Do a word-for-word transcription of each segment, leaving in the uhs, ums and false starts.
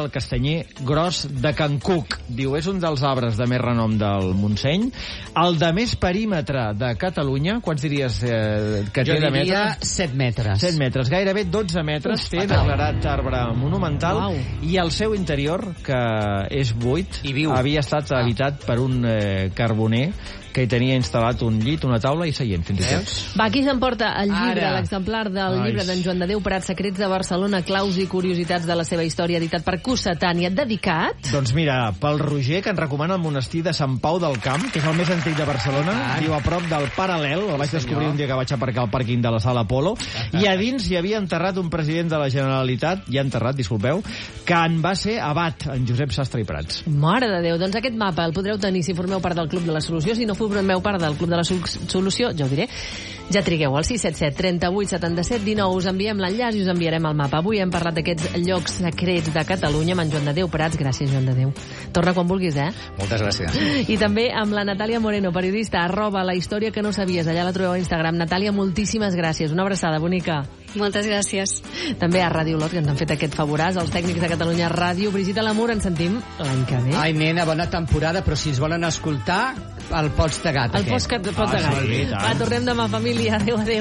el castanyer gros de Can Cuc. Diu, és un dels arbres de més renom del Montseny. El de més perímetre de Catalunya, quants diries eh, que jo té de metres? Jo diria set metres. set metres, gairebé dotze metres Uf, té declarat arbre monumental. Wow. I el seu interior, que és buit, havia estat ah. habitat per un eh, carboner que hi tenia instal·lat un llit, una taula i seient, fins i tot. Va, aquí s'emporta el llibre, Ara. l'exemplar del Ai. llibre d'en Joan de Déu Prats, Secrets de Barcelona, claus i curiositats de la seva història, editat per Cossetània, dedicat... Doncs mira, pel Roger, que ens recomana el monestir de Sant Pau del Camp, que és el més antic de Barcelona, ah. diu a prop del Paral·lel, el vaig descobrir un dia que vaig aparcar al pàrquing de la Sala Apolo, i a dins hi havia enterrat un president de la Generalitat, ja enterrat, disculpeu, que en va ser abat, en Josep Sastre i Prats. Mare de Déu, doncs aquest mapa el podreu tenir si formeu part del Club de la Solució, si no formeu part del Club de la Solució, ja ho diré. Ja trigueu al sis set set, trenta-vuit, setanta-set, dinou. Us enviem l'enllaç i us enviarem el mapa. Avui hem parlat d'aquests llocs secrets de Catalunya amb en Joan de Déu Prats. Gràcies, Joan de Déu. Torna quan vulguis, eh? Moltes gràcies. I també amb la Natàlia Moreno, periodista, arroba la història que no sabies. Allà la trobeu a Instagram. Natàlia, moltíssimes gràcies. Una abraçada bonica. Moltes gràcies. També a Ràdio Olot, que ens han fet aquest favoràs, els tècnics de Catalunya Ràdio. Brigitte Lamour, ens sentim l'any que ve. Ai, nena, bona temporada, però si ens volen escoltar, el pots de gat, el aquest. El pots de gat. Ah, Va, tornem demà, família. Adéu, adéu.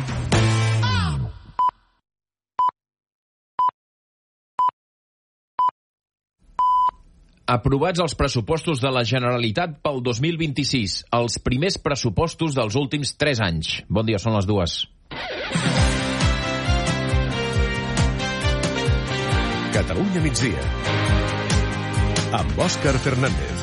Aprovats els pressupostos de la Generalitat pel dos mil vint-i-sis, els primers pressupostos dels últims tres anys. Bon dia, són les dues. Catalunya migdia amb Òscar Fernández.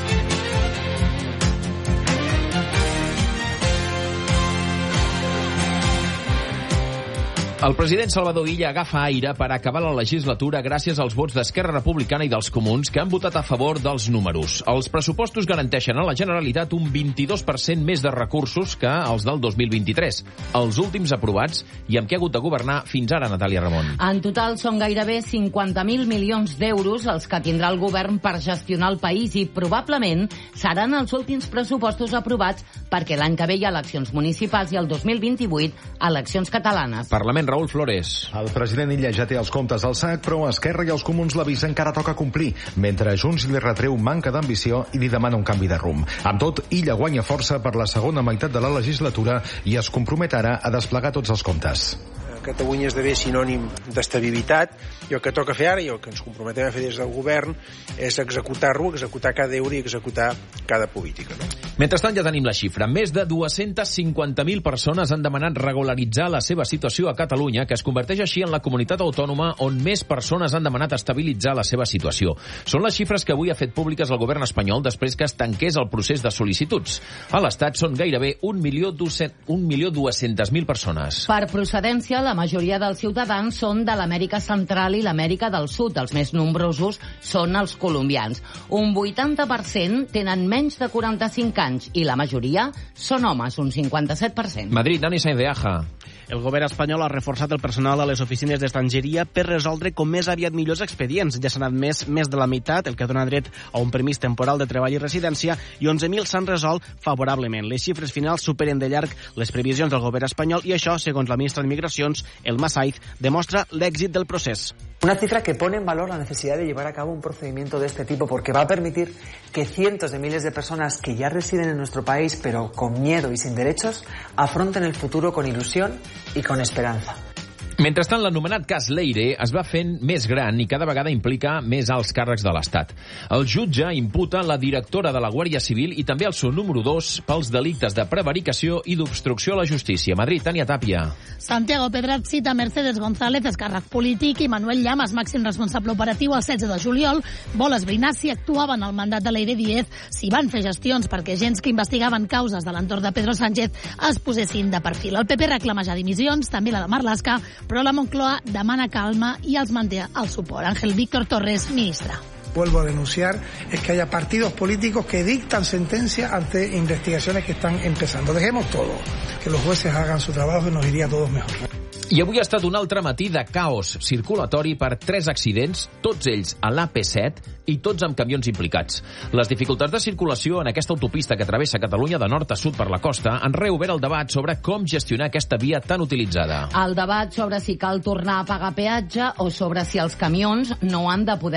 El president Salvador Illa agafa aire per acabar la legislatura gràcies als vots d'Esquerra Republicana i dels Comuns que han votat a favor dels números. Els pressupostos garanteixen a la Generalitat un vint-i-dos per cent més de recursos que els del dos mil vint-i-tres, els últims aprovats i amb què ha hagut de governar fins ara, Natàlia Ramon. En total són gairebé cinquanta mil milions d'euros els que tindrà el govern per gestionar el país i probablement seran els últims pressupostos aprovats perquè l'any que ve hi ha eleccions municipals i el dos mil vint-i-vuit eleccions catalanes. Parlament, Raúl Flores. El president Illa ja té els comptes al sac, però Esquerra i els Comuns l'avisa encara toca complir, mentre Junts li retreu manca d'ambició i li demana un canvi de rumb. Amb tot, Illa guanya força per la segona meitat de la legislatura i es compromet ara a desplegar tots els comptes. Catalunya esdevé sinònim d'estabilitat i el que toca fer ara i el que ens comprometem a fer des del govern és executar-lo, executar cada euro i executar cada política. No? Mentrestant ja tenim la xifra. Més de dues-centes cinquanta mil persones han demanat regularitzar la seva situació a Catalunya, que es converteix així en la comunitat autònoma on més persones han demanat estabilitzar la seva situació. Són les xifres que avui ha fet públiques el govern espanyol després que es tanqués el procés de sol·licituds. A l'Estat són gairebé un milió dues-centes mil persones. Per procedència, la majoria dels ciutadans són de l'Amèrica Central i l'Amèrica del Sud. Els més nombrosos són els colombians. Un vuitanta per cent tenen menys de quaranta-cinc anys i la majoria són homes, un cinquanta-set per cent. Madrid, Dani Sainz de Aja. El govern espanyol ha reforçat el personal a les oficines d'estrangeria per resoldre com més aviat millors expedients. Ja s'ha anat més, més de la meitat, el que dona dret a un permís temporal de treball i residència, i onze mil s'han resolt favorablement. Les xifres finals superen de llarg les previsions del govern espanyol i això, segons la ministra de Migracions, Elma Saiz, demostra l'èxit del procés. Una cifra que pone en valor la necesidad de llevar a cabo un procedimiento de este tipo porque va a permitir que cientos de miles de personas que ya residen en nuestro país pero con miedo y sin derechos afronten el futuro con ilusión y con esperanza. Mentrestant, l'anomenat cas Leire es va fent més gran i cada vegada implica més alts càrrecs de l'Estat. El jutge imputa la directora de la Guàrdia Civil i també el seu número dos pels delictes de prevaricació i d'obstrucció a la justícia. Madrid, Tània Tàpia. Santiago Pedraz cita Mercedes González, càrrec polític, i Manuel Llamas, màxim responsable operatiu, el setze de juliol. Vol esbrinar si actuaven al mandat de Leire Díez, si van fer gestions perquè agents que investigaven causes de l'entorn de Pedro Sánchez es posessin de perfil. El P P reclama ja dimissions, també la de Marlaska, però la Moncloa demana calma i els manté el suport. Ángel Víctor Torres, ministra. Vuelvo a denunciar, es que haya partidos políticos que dictan sentencia ante investigaciones que están empezando. Dejemos todo, que los jueces hagan su trabajo y nos iría a todos mejor. I avui ha estat un altre matí de caos circulatori per tres accidents, tots ells a l'A P set i tots amb camions implicats. Les dificultats de circulació en aquesta autopista que travessa Catalunya de nord a sud per la costa han reobert el debat sobre com gestionar aquesta via tan utilitzada. El debat sobre si cal tornar a pagar peatge o sobre si els camions no han de poder